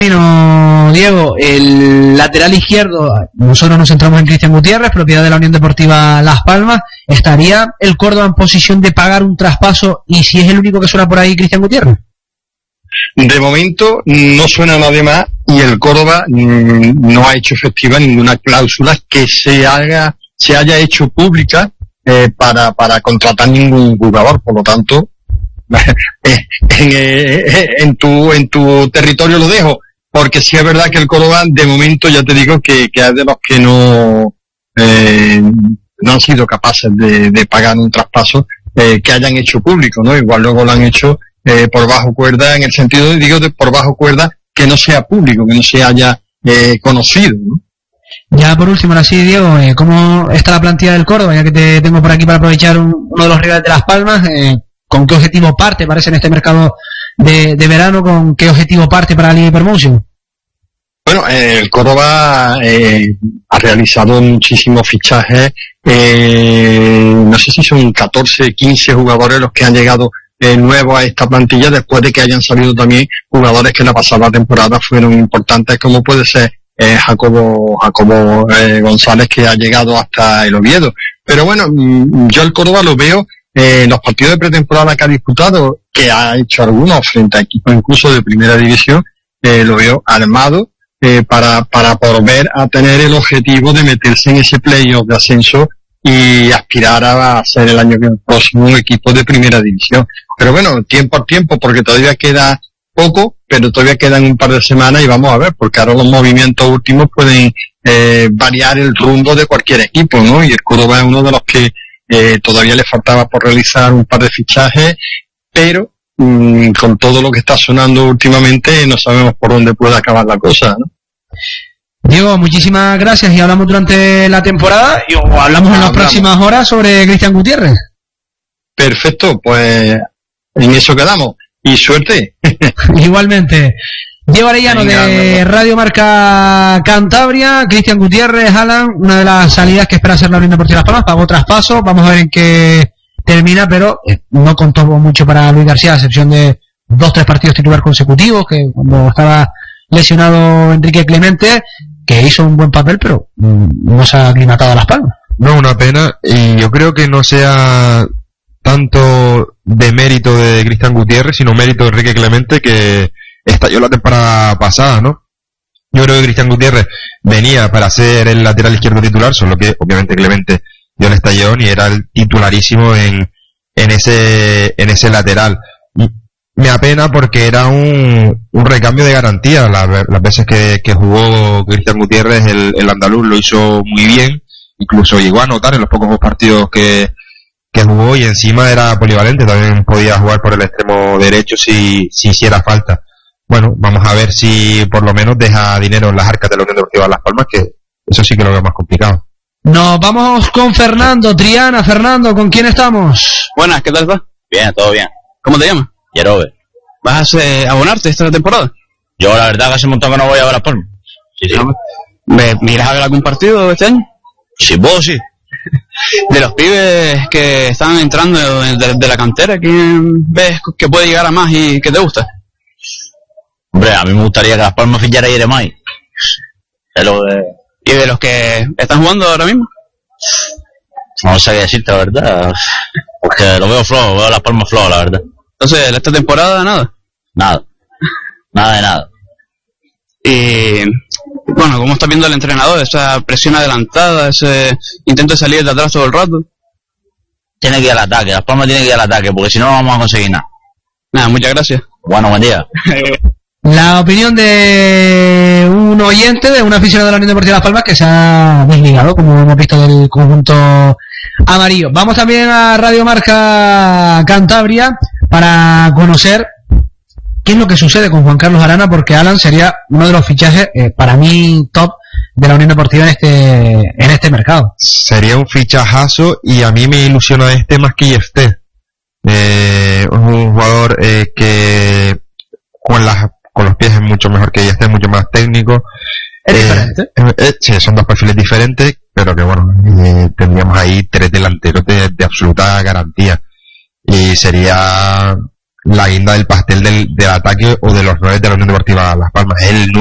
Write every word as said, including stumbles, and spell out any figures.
No, Diego, el lateral izquierdo, nosotros nos centramos en Cristian Gutiérrez, propiedad de la Unión Deportiva Las Palmas. ¿Estaría el Córdoba en posición de pagar un traspaso? Y si es el único que suena por ahí, Cristian Gutiérrez. De momento no suena nadie más y el Córdoba mmm, no ha hecho efectiva ninguna cláusula que se haga, se haya hecho pública eh, para, para contratar ningún jugador. Por lo tanto, en, en, en tu en tu territorio lo dejo. Porque sí es verdad que el Córdoba, de momento, ya te digo que, que es de los que no eh, no han sido capaces de, de pagar un traspaso eh, que hayan hecho público, ¿no? Igual luego lo han hecho eh, por bajo cuerda, en el sentido, digo, de por bajo cuerda, que no sea público, que no se haya eh, conocido, ¿no? Ya por último, ahora sí, Diego, eh, ¿cómo está la plantilla del Córdoba? Ya que te tengo por aquí para aprovechar un, uno de los rivales de Las Palmas, eh, ¿con qué objetivo parte, parece, en este mercado de, de verano? ¿Con qué objetivo parte para la Liga Promotion? Bueno, eh, el Córdoba eh, ha realizado muchísimos fichajes, eh, no sé si son catorce, quince jugadores los que han llegado eh, nuevos a esta plantilla, después de que hayan salido también jugadores que la pasada temporada fueron importantes, como puede ser eh, Jacobo, Jacobo eh, González, que ha llegado hasta el Oviedo. Pero bueno, yo el Córdoba lo veo en eh, los partidos de pretemporada que ha disputado, que ha hecho algunos frente a equipos incluso de primera división, eh, lo veo armado eh, para, para volver a tener el objetivo de meterse en ese playoff de ascenso y aspirar a ser el año próximo un equipo de primera división. Pero bueno, tiempo al tiempo, porque todavía queda poco, pero todavía quedan un par de semanas y vamos a ver, porque ahora los movimientos últimos pueden eh, variar el rumbo de cualquier equipo, ¿no? Y el Córdoba es uno de los que eh, todavía le faltaba por realizar un par de fichajes, pero mmm, con todo lo que está sonando últimamente no sabemos por dónde puede acabar la cosa, ¿no? Diego, muchísimas gracias, y hablamos durante la temporada y o hablamos en las hablamos. próximas horas sobre Cristian Gutiérrez. Perfecto, pues en eso quedamos. Y suerte. Igualmente. Diego Arellano, Venga, de no, no. Radio Marca Cantabria. Cristian Gutiérrez, Alan, una de las salidas que espera hacer la Unión Deportiva Las Palmas, pagó traspaso, vamos a ver en qué termina, pero eh, no contó mucho para Luis García, a excepción de dos, tres partidos titular consecutivos, que cuando estaba lesionado Enrique Clemente, que hizo un buen papel, pero mm, no se ha aclimatado a Las Palmas. No, una pena, y yo creo que no sea tanto de mérito de Cristian Gutiérrez, sino mérito de Enrique Clemente, que estalló la temporada pasada, ¿no? Yo creo que Cristian Gutiérrez venía para ser el lateral izquierdo titular, solo que obviamente Clemente dio el estallón y era el titularísimo en, en ese, en ese lateral. Y me apena porque era un, un recambio de garantía. Las, las veces que, que jugó Cristian Gutiérrez, el, el andaluz lo hizo muy bien, incluso llegó a anotar en los pocos partidos que que jugó, y encima era polivalente, también podía jugar por el extremo derecho si, si hiciera falta. Bueno, vamos a ver si por lo menos deja dinero en las arcas de la Unión Deportiva Las Palmas, que eso sí que lo veo más complicado. Nos vamos con Fernando Triana. Fernando, ¿con quién estamos? Buenas, ¿qué tal va? Bien, todo bien. ¿Cómo te llamas? Yerobe. ¿Vas a eh, abonarte esta temporada? Yo la verdad que hace un montón que no voy a ver Las Palmas. Sí, sí. ¿Me miras a ver algún partido este año? Sí, vos sí. De los pibes que están entrando de, de la cantera, ¿quién ves que puede llegar a más y que te gusta? Hombre, a mí me gustaría que Las Palmas fichara a Yeremay. De lo de... ¿Y de los que están jugando ahora mismo? No sé qué decirte, la verdad. Porque lo veo flojo, veo Las Palmas flojo, la verdad. Entonces, ¿esta temporada nada? Nada. Nada de nada. Y... bueno, ¿cómo está viendo el entrenador? Esa presión adelantada, ese intento de salir de atrás todo el rato. Tiene que ir al ataque, Las Palmas tiene que ir al ataque, porque si no, no vamos a conseguir nada. Nada, muchas gracias. Bueno, buen día. La opinión de un oyente, de un aficionado de la Unión Deportiva Las Palmas, que se ha desligado, como hemos visto, del conjunto amarillo. Vamos también a Radio Marca Cantabria para conocer qué es lo que sucede con Juan Carlos Arana, porque Alan sería uno de los fichajes, eh, para mí, top de la Unión Deportiva en este en este mercado. Sería un fichajazo, y a mí me ilusiona este más que Yefté. Eh, es un jugador eh, que con las con los pies es mucho mejor que Yefté, mucho más técnico. ¿Es eh, diferente? Eh, eh, sí, son dos perfiles diferentes, pero que bueno, eh, tendríamos ahí tres delanteros de, de absoluta garantía. Y sería la guinda del pastel del, del ataque o de los nueve de la Unión Deportiva Las Palmas. Es el